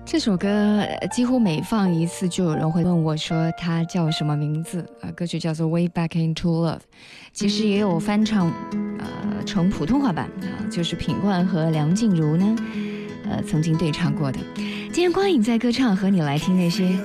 这首歌几乎每放一次就有人会问我说它叫什么名字歌曲叫做 Way Back Into Love， 其实也有翻唱成普通话版就是品冠和梁静茹呢曾经对唱过的。今天光影在歌唱，和你来听那些